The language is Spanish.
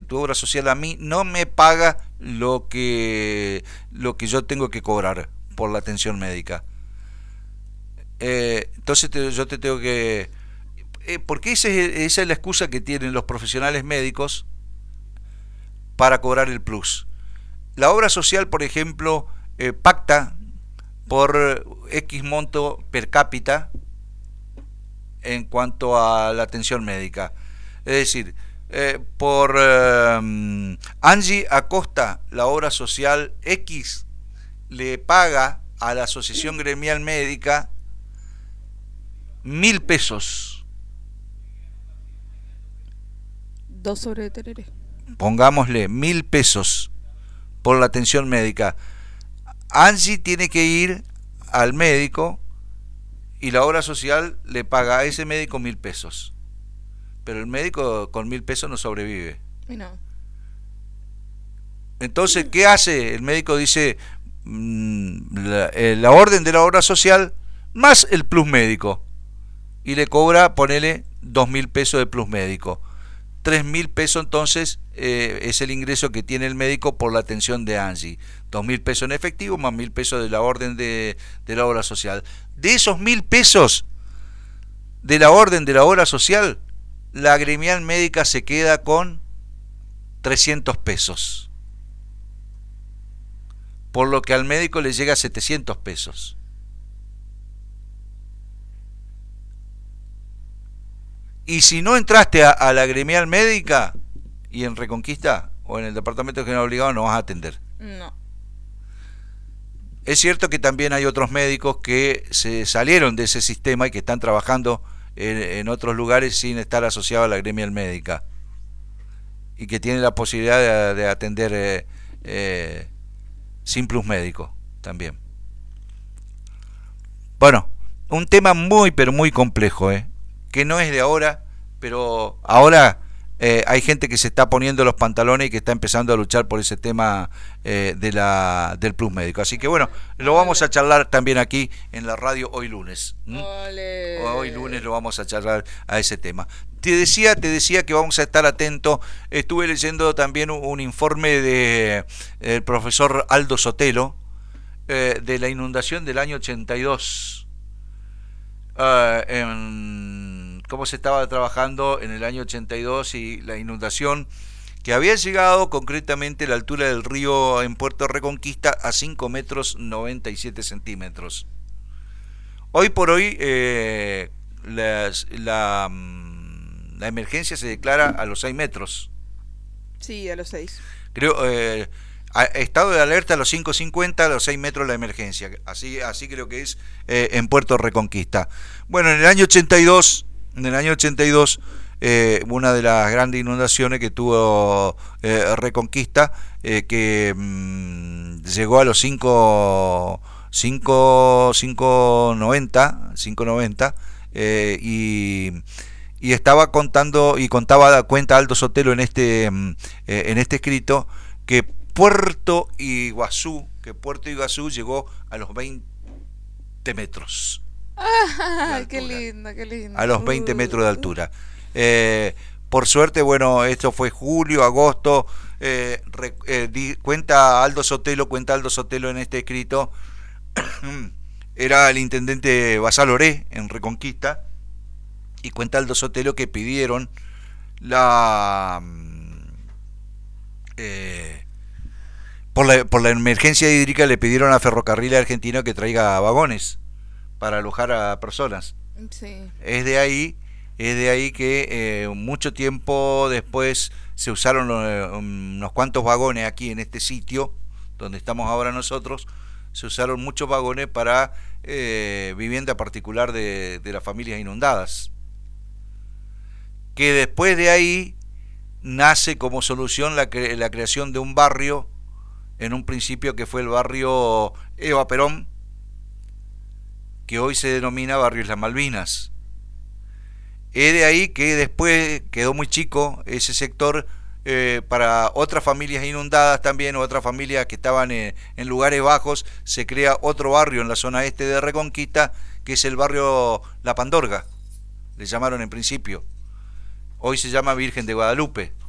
tu obra social a mí no me paga lo que yo tengo que cobrar por la atención médica. Entonces yo te tengo que... porque esa es la excusa que tienen los profesionales médicos para cobrar el plus. La obra social, por ejemplo, pacta por X monto per cápita en cuanto a la atención médica. Es decir, por Angie Acosta, la obra social X le paga a la Asociación Gremial Médica 1.000 pesos. 2 sobre de tereré. Pongámosle 1.000 pesos por la atención médica. Angie tiene que ir al médico y la obra social le paga a ese médico 1.000 pesos. Pero el médico con 1.000 pesos no sobrevive. No. Entonces, ¿qué hace? El médico dice la orden de la obra social más el plus médico. Y le cobra, ponele 2.000 pesos de plus médico. 3.000 pesos entonces es el ingreso que tiene el médico por la atención de Angie. 2.000 pesos en efectivo más 1.000 pesos de la orden de la obra social. De esos 1.000 pesos de la orden de la obra social, la gremial médica se queda con 300 pesos. Por lo que al médico le llega 700 pesos. Y si no entraste a la gremial médica y en Reconquista o en el departamento de general obligado no vas a atender. No. Es cierto que también hay otros médicos que se salieron de ese sistema y que están trabajando en otros lugares sin estar asociados a la gremial médica y que tienen la posibilidad de atender sin plus médico también. Bueno, un tema muy pero muy complejo, que no es de ahora, pero ahora hay gente que se está poniendo los pantalones y que está empezando a luchar por ese tema del plus médico. Así que bueno, lo vamos a charlar también aquí en la radio hoy lunes. Hoy lunes lo vamos a charlar a ese tema. Te decía que vamos a estar atentos. Estuve leyendo también un informe del profesor Aldo Sotelo de la inundación del año 82. Cómo se estaba trabajando en el año 82 y la inundación que había llegado concretamente a la altura del río en Puerto Reconquista a 5 metros 97 centímetros. Hoy por hoy la emergencia se declara a los 6 metros. Sí, a los 6. Creo estado de alerta a los 5:50, a los 6 metros la emergencia. Así creo que es en Puerto Reconquista. Bueno, en el año 82, una de las grandes inundaciones que tuvo Reconquista, que llegó a los 590 y estaba cuenta Aldo Sotelo en este escrito que Puerto Iguazú llegó a los 20 metros. ¡Ah! ¡Qué lindo, qué lindo! A los 20 metros de altura. Por suerte, bueno, esto fue julio, agosto. Cuenta Aldo Sotelo en este escrito. Era el intendente Basal Oré en Reconquista. Y cuenta Aldo Sotelo que pidieron por la emergencia hídrica, le pidieron a Ferrocarril Argentino que traiga vagones para alojar a personas. Sí. Es de ahí que mucho tiempo después se usaron unos cuantos vagones aquí en este sitio donde estamos ahora nosotros. Se usaron muchos vagones para vivienda particular de las familias inundadas. Que después de ahí nace como solución la creación de un barrio, en un principio que fue el barrio Eva Perón, que hoy se denomina Barrio Islas Malvinas. Es de ahí que después quedó muy chico ese sector para otras familias inundadas también, o otras familias que estaban en lugares bajos. Se crea otro barrio en la zona este de Reconquista, que es el barrio La Pandorga, le llamaron en principio. Hoy se llama Virgen de Guadalupe.